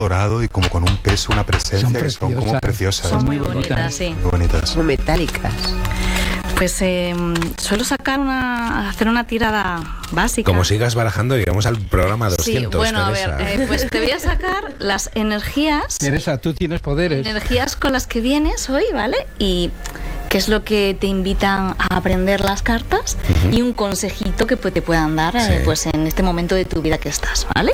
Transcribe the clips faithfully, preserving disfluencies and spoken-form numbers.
dorado y como con un peso, una presencia Son que son como preciosas. Son muy bonitas, sí. Muy bonitas. Muy metálicas. Pues eh, suelo sacar una, hacer una tirada básica. Como sigas barajando, llegamos al programa doscientos. Sí, bueno, Teresa. a ver, eh, pues te voy a sacar las energías. Teresa, tú tienes poderes. Energías con las que vienes hoy, ¿vale? Y qué es lo que te invitan a aprender las cartas, uh-huh. y un consejito que te puedan dar, sí. eh, pues en este momento de tu vida que estás, ¿vale?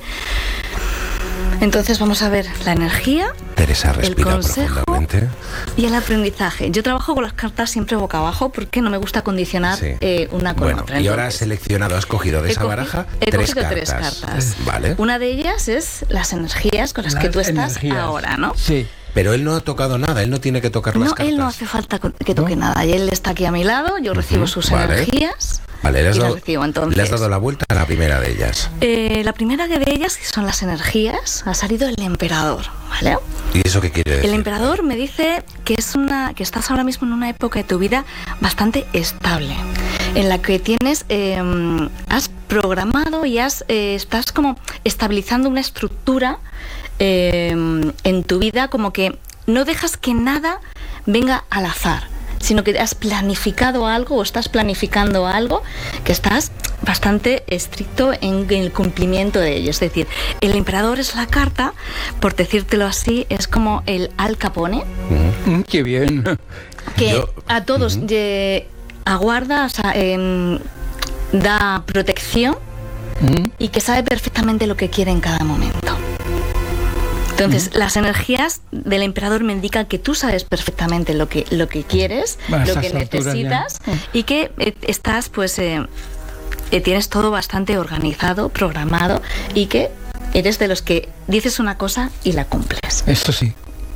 Entonces vamos a ver la energía, Teresa respira el consejo profundamente y el aprendizaje. Yo trabajo con las cartas siempre boca abajo porque no me gusta condicionar sí. eh, una con bueno, otra. Y ahora has seleccionado, has cogido de esa cogido, baraja he tres cogido cartas. tres cartas. Vale. Una de ellas es las energías con las, las que tú estás energías. ahora, ¿no? Sí. Pero él no ha tocado nada, él no tiene que tocar no, las cartas. No, él no hace falta que toque ¿No? nada. Y él está aquí a mi lado, yo recibo uh-huh. sus vale. energías. Vale, le has, y dado, las recibo, entonces, le has dado la vuelta a la primera de ellas. Eh, la primera de ellas, que son las energías, ha salido el emperador, ¿vale? ¿Y eso qué quiere decir? El emperador me dice que es una que estás ahora mismo en una época de tu vida bastante estable, en la que tienes, eh, has programado y has, eh, estás como estabilizando una estructura eh, en tu vida, como que no dejas que nada venga al azar, sino que has planificado algo o estás planificando algo que estás bastante estricto en el cumplimiento de ello. Es decir, el emperador es la carta, por decírtelo así, es como el Al Capone. Mm, ¡Qué bien! Que Yo, a todos uh-huh. eh, aguarda, o sea, eh, da protección mm. y que sabe perfectamente lo que quiere en cada momento. Entonces, mm. las energías del emperador me indican que tú sabes perfectamente lo que, lo que quieres, bueno, lo que necesitas y que eh, estás, pues, eh, eh, tienes todo bastante organizado, programado y que eres de los que dices una cosa y la cumples. Esto sí.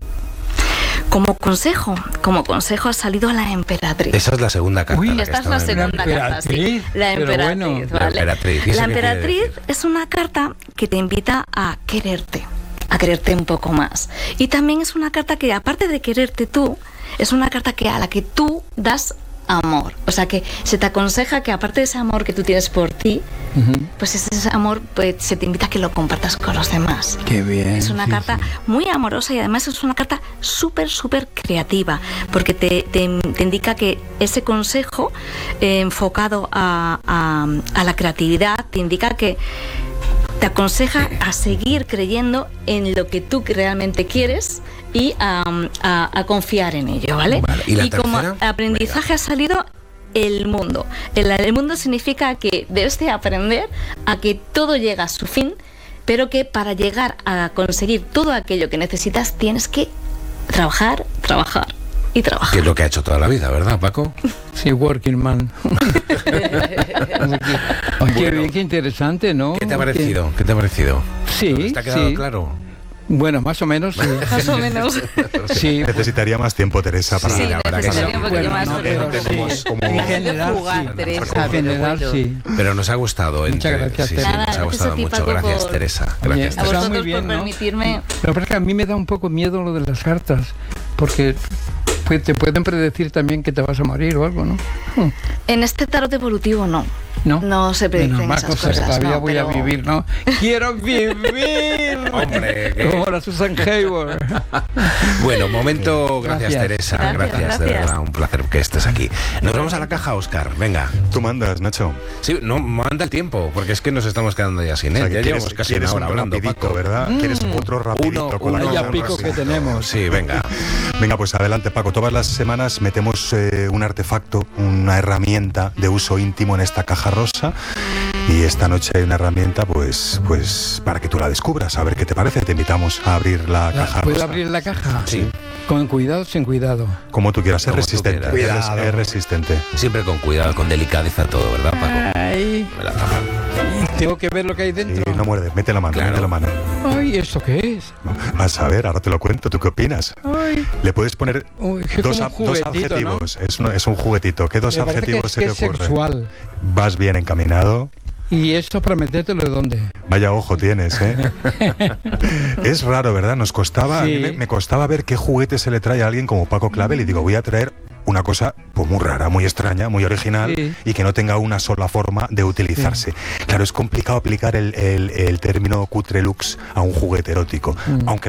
Como consejo, como consejo ha salido la emperatriz. Esa es la segunda carta. Uy, la esta es la segunda carta, sí. La emperatriz, bueno, ¿vale? La emperatriz, la emperatriz es una carta que te invita a quererte, a quererte un poco más. Y también es una carta que, aparte de quererte tú, es una carta que a la que tú das amor. O sea, que se te aconseja que, aparte de ese amor que tú tienes por ti, uh-huh. pues ese amor, pues, se te invita a que lo compartas con los demás. Qué bien. Es una sí, carta sí. muy amorosa y además es una carta súper, súper creativa, porque te, te, te indica que ese consejo eh, enfocado a, a, a la creatividad, te indica que te aconseja a seguir creyendo en lo que tú realmente quieres y a, a, a confiar en ello, ¿vale? Vale. ¿Y, la y como tercera? aprendizaje Venga. ha salido el mundo. El, el mundo significa que debes de aprender a que todo llega a su fin, pero que para llegar a conseguir todo aquello que necesitas tienes que trabajar, trabajar y trabajar. Que es lo que ha hecho toda la vida, ¿verdad, Paco? Sí, working man. Oye, qué bien, qué interesante, ¿no? ¿Qué te ha parecido? ¿Qué te ha parecido? Sí, ¿Te ha quedado sí. claro? Bueno, más o menos. Sí. Más o menos. Sí. Necesitaría más tiempo, Teresa, para Sí, la verdad que necesitaría un poquito bueno, más. no, porque pero no tenemos sí. como- En general, Jugar, sí. Teresa, En general, pero sí. Pero nos ha gustado. Muchas entre- gracias, sí, sí, Teresa. nos ha Nada, gustado gracias a ti, mucho. Paco, Gracias, por- Teresa. Oye, Gracias, A está Teresa. vosotros muy bien, por ¿no? permitirme. Pero es que a mí me da un poco miedo lo de las cartas, porque pues, te pueden predecir también que te vas a morir o algo, ¿no? En este tarot evolutivo no. No, No se predicen Menos mal, esas cosa, cosas. Todavía no, voy pero... a vivir, ¿no? ¡Quiero vivir! Hombre, ¿qué? Como la Susan Hayward. Bueno, momento. Gracias, Gracias. Teresa. Gracias, Gracias, de gracias. verdad. Un placer que estés aquí. Nos vamos a la caja, Óscar. Venga. Tú mandas, Nacho. Sí, no, manda el tiempo, porque es que nos estamos quedando ya sin O sea, él. que Ya quieres- llevamos casi una quieres hora un hablando, rapidito, Paco. ¿verdad? ¿Quieres otro rapidito Uno, con la uno caja? Vaya pico que tenemos. Sí, venga. Venga, pues adelante, Paco. Todas las semanas metemos eh, un artefacto, una herramienta de uso íntimo en esta caja rosa. Y esta noche hay una herramienta, pues, pues para que tú la descubras, a ver qué te parece. Te invitamos a abrir la caja ¿Puedo rosa. abrir la caja? Sí. Con cuidado, sin cuidado. Como tú quieras, es Como tú resistente. quieras. Es, es resistente. Siempre con cuidado, con delicadeza todo, ¿verdad, Paco? Ay, Me la tapa. tengo que ver lo que hay Y dentro. no muerde, mete la mano, Claro. mete la mano. Ay, ¿esto qué es? Vas a ver, ahora te lo cuento. ¿Tú qué opinas? Ay, Le puedes poner uy, es dos, como a- un dos juguetito, ¿no? adjetivos. Es, un, es un juguetito. ¿Qué dos Me parece que adjetivos es, se que te es ocurren? sexual. Vas bien encaminado. ¿Y esto para metértelo de dónde? Vaya ojo tienes, ¿eh? Es raro, ¿verdad? Nos costaba, Sí. a mí me, me costaba ver qué juguete se le trae a alguien como Paco Clavel y digo, voy a traer una cosa pues muy rara, muy extraña, muy original Sí. y que no tenga una sola forma de utilizarse. Claro, es complicado aplicar el, el, el término cutre lux a un juguete erótico, Mm. aunque